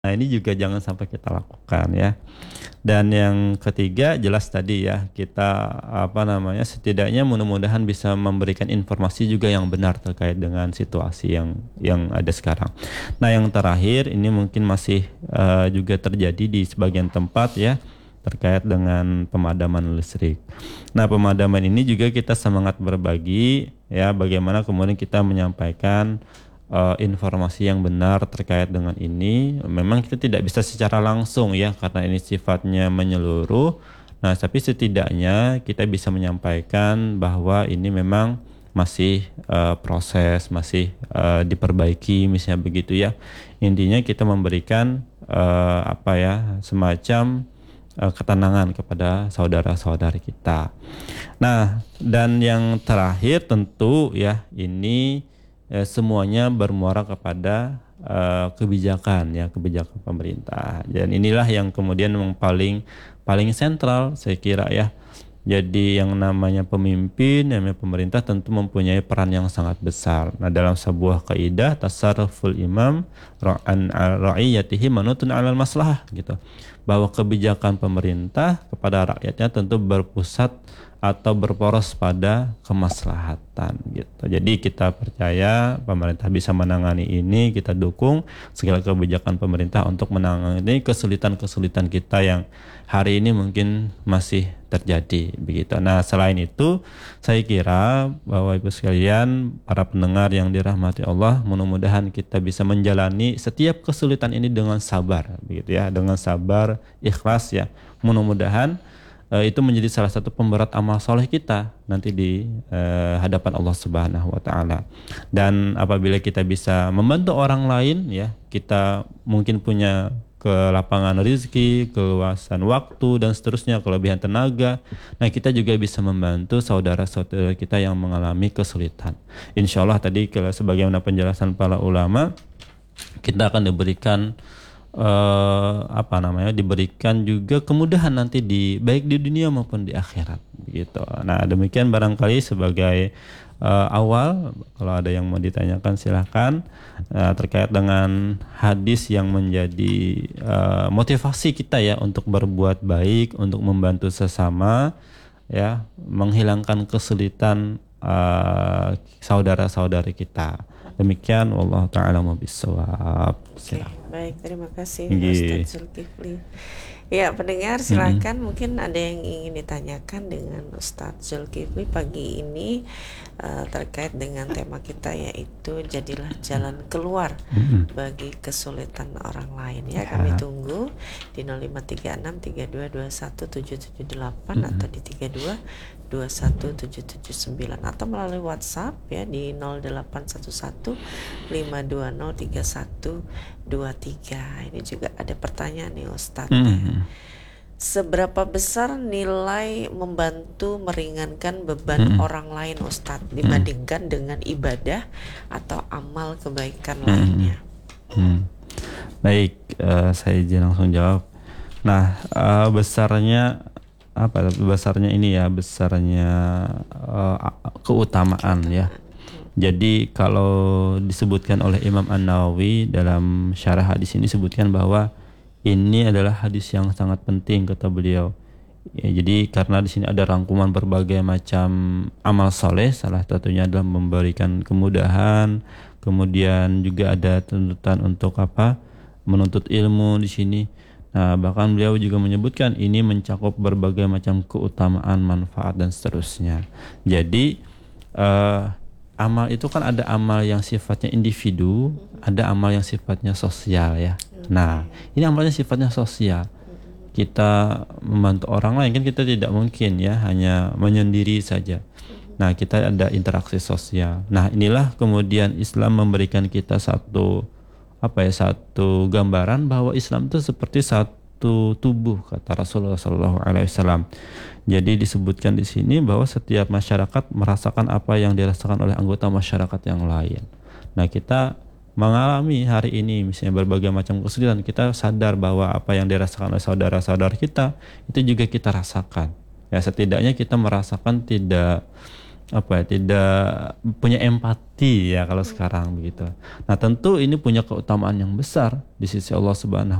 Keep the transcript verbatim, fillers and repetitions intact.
Nah, ini juga jangan sampai kita lakukan ya. Dan yang ketiga jelas tadi ya, kita apa namanya setidaknya mudah-mudahan bisa memberikan informasi juga yang benar terkait dengan situasi yang yang ada sekarang. Nah, yang terakhir ini mungkin masih uh, juga terjadi di sebagian tempat ya terkait dengan pemadaman listrik. Nah, pemadaman ini juga kita semangat berbagi ya, bagaimana kemudian kita menyampaikan uh, informasi yang benar terkait dengan ini. Memang kita tidak bisa secara langsung ya karena ini sifatnya menyeluruh. Nah, tapi setidaknya kita bisa menyampaikan bahwa ini memang masih uh, proses, masih uh, diperbaiki misalnya begitu ya. Intinya kita memberikan uh, apa ya, semacam uh, ketenangan kepada saudara-saudari kita. Nah, dan yang terakhir tentu ya ini ya, semuanya bermuara kepada uh, kebijakan ya kebijakan pemerintah, dan inilah yang kemudian yang paling paling sentral saya kira ya. Jadi yang namanya pemimpin, namanya pemerintah tentu mempunyai peran yang sangat besar. Nah, dalam sebuah kaidah tasarruful imam ra'an ra'iyatihi manutun 'alal maslahah gitu, bahwa kebijakan pemerintah kepada rakyatnya tentu berpusat atau berporos pada kemaslahatan gitu. Jadi kita percaya pemerintah bisa menangani ini, kita dukung segala kebijakan pemerintah untuk menangani kesulitan-kesulitan kita yang hari ini mungkin masih terjadi begitu. Nah, selain itu saya kira bahwa Ibu sekalian, para pendengar yang dirahmati Allah, mudah-mudahan kita bisa menjalani setiap kesulitan ini dengan sabar begitu ya, dengan sabar, ikhlas ya. Mudah-mudahan Uh, itu menjadi salah satu pemberat amal soleh kita nanti di uh, hadapan Allah Subhanahu Wa Taala. Dan apabila kita bisa membantu orang lain, ya kita mungkin punya kelapangan rezeki, keluasan waktu dan seterusnya, kelebihan tenaga. Nah, kita juga bisa membantu saudara-saudara kita yang mengalami kesulitan. Insya Allah tadi sebagaimana penjelasan para ulama, kita akan diberikan Uh, apa namanya diberikan juga kemudahan nanti di baik di dunia maupun di akhirat begitu. Nah, demikian barangkali sebagai uh, awal. Kalau ada yang mau ditanyakan silahkan uh, terkait dengan hadis yang menjadi uh, motivasi kita ya untuk berbuat baik, untuk membantu sesama ya, menghilangkan kesulitan uh, saudara-saudari kita. Demikian, wallahu ta'ala bisawab. Oke, baik, terima kasih Gih. Ustadz Zulkifli. Ya, pendengar silakan mm-hmm. mungkin ada yang ingin ditanyakan dengan Ustadz Zulkifli pagi ini uh, terkait dengan tema kita, yaitu jadilah jalan keluar mm-hmm. bagi kesulitan orang lain ya. Ya. Kami tunggu di nol lima tiga enam tiga dua dua satu tujuh tujuh delapan mm-hmm. atau di tiga dua dua satu tujuh tujuh sembilan atau melalui WhatsApp ya di nol delapan satu satu lima dua nol tiga satu dua tiga. Ini juga ada pertanyaan nih Ustadz. Mm-hmm. Seberapa besar nilai membantu meringankan beban mm-hmm. orang lain Ustadz dibandingkan mm-hmm. dengan ibadah atau amal kebaikan mm-hmm. lainnya? Mm-hmm. Baik, uh, saya izin langsung jawab. Nah, uh, besarnya apa besarnya ini ya besarnya uh, keutamaan ya. Jadi kalau disebutkan oleh Imam An-Nawawi dalam syarah hadis ini disebutkan bahwa ini adalah hadis yang sangat penting kata beliau. Ya, jadi karena di sini ada rangkuman berbagai macam amal soleh, salah satunya adalah memberikan kemudahan, kemudian juga ada tuntutan untuk apa? Menuntut ilmu di sini. Nah, bahkan beliau juga menyebutkan ini mencakup berbagai macam keutamaan, manfaat dan seterusnya. Jadi uh, amal itu kan ada amal yang sifatnya individu, ada amal yang sifatnya sosial ya. Nah, ini amalnya sifatnya sosial. Kita membantu orang lain kan kita tidak mungkin ya hanya menyendiri saja. Nah, kita ada interaksi sosial. Nah, inilah kemudian Islam memberikan kita satu apa ya satu gambaran bahwa Islam itu seperti satu tubuh kata Rasulullah shallallahu alaihi wasallam. Jadi disebutkan di sini bahwa setiap masyarakat merasakan apa yang dirasakan oleh anggota masyarakat yang lain. Nah, kita mengalami hari ini misalnya berbagai macam kesulitan, kita sadar bahwa apa yang dirasakan oleh saudara-saudara kita itu juga kita rasakan. Ya, setidaknya kita merasakan tidak apa ya, tidak punya empati ya kalau sekarang begitu. Nah tentu ini punya keutamaan yang besar di sisi Allah Subhanahu